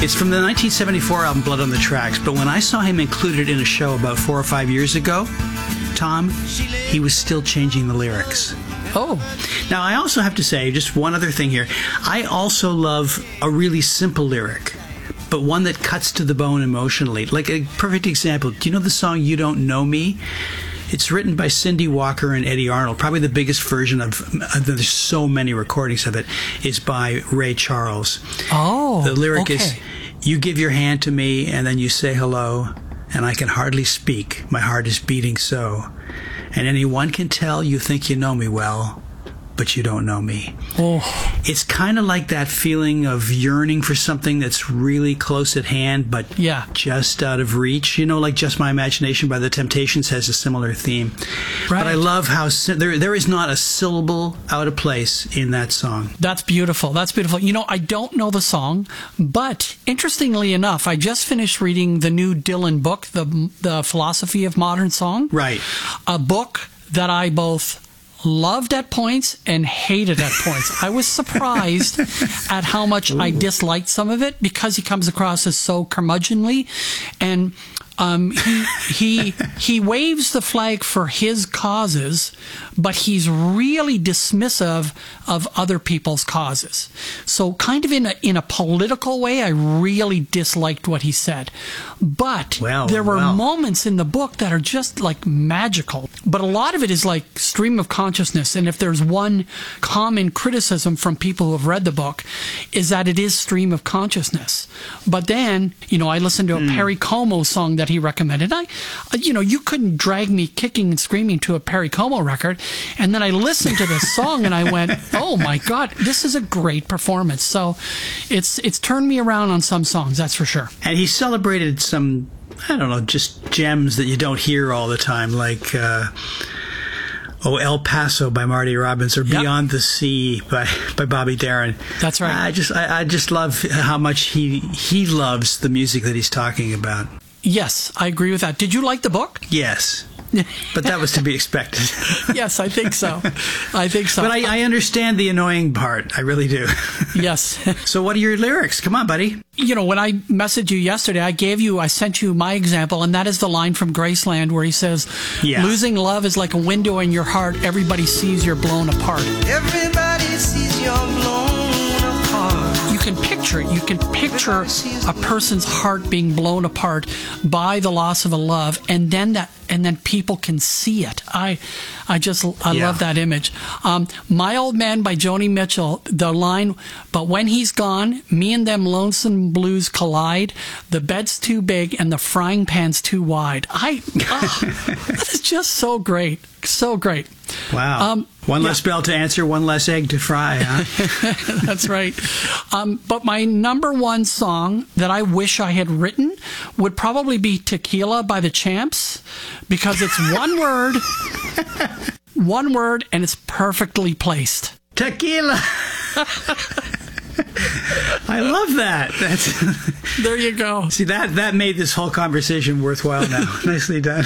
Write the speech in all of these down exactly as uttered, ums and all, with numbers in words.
It's from the nineteen seventy-four album Blood on the Tracks, but when I saw him included in a show about four or five years ago, Tom, he was still changing the lyrics. Oh. Now, I also have to say, just one other thing here. I also love a really simple lyric, but one that cuts to the bone emotionally. Like a perfect example, do you know the song You Don't Know Me? It's written by Cindy Walker and Eddie Arnold. Probably the biggest version of, there's so many recordings of it, is by Ray Charles. Oh, the lyric okay. is, you give your hand to me and then you say hello, and I can hardly speak. My heart is beating so. And anyone can tell you think you know me well, but you don't know me. Oh. It's kind of like that feeling of yearning for something that's really close at hand, but yeah. just out of reach. You know, like Just My Imagination by The Temptations has a similar theme. Right. But I love how si- there there is not a syllable out of place in that song. That's beautiful. That's beautiful. You know, I don't know the song, but interestingly enough, I just finished reading the new Dylan book, The, the Philosophy of Modern Song. Right. A book that I both loved at points and hated at points. I was surprised at how much Ooh. I disliked some of it because he comes across as so curmudgeonly, and um, he he he waves the flag for his causes, but he's really dismissive of other people's causes. So, kind of in a in a political way, I really disliked what he said. But well, there were well. moments in the book that are just like magical. But a lot of it is like stream of consciousness. And if there's one common criticism from people who have read the book, is that it is stream of consciousness. But then, you know, I listened to a mm. Perry Como song that he recommended. I, you know, you couldn't drag me kicking and screaming to a Perry Como record. And then I listened to this song and I went, oh my God, this is a great performance. So it's it's turned me around on some songs, that's for sure. And he celebrated some, I don't know, just gems that you don't hear all the time, like uh, Oh, El Paso by Marty Robbins, or yep. Beyond the Sea by, by Bobby Darin. That's right. I just I, I just love how much he he loves the music that he's talking about. Yes, I agree with that. Did you like the book? Yes. But that was to be expected. Yes, I think so. I think so. But I, I understand the annoying part. I really do. Yes. So what are your lyrics? Come on, buddy. You know, when I messaged you yesterday, I gave you, I sent you my example, and that is the line from Graceland where he says, yeah. losing love is like a window in your heart. Everybody sees you're blown apart. Everybody sees you're blown apart. You can picture it. You can picture a person's heart being blown apart by the loss of a love, and then that, and then people can see it. I, I just, I yeah. love that image. Um, My Old Man by Joni Mitchell, the line, but when he's gone, me and them lonesome blues collide. The bed's too big and the frying pan's too wide. I, oh, that is just so great. So great. Wow. Um, one yeah. less bell to answer, one less egg to fry, huh? That's right. Um, but my number one song that I wish I had written would probably be Tequila by the Champs, because it's one word, one word, and it's perfectly placed. Tequila! I love that. That's there you go. See, that, that made this whole conversation worthwhile now. Nicely done.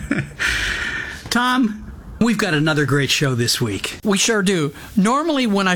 Tom, we've got another great show this week. We sure do. Normally when I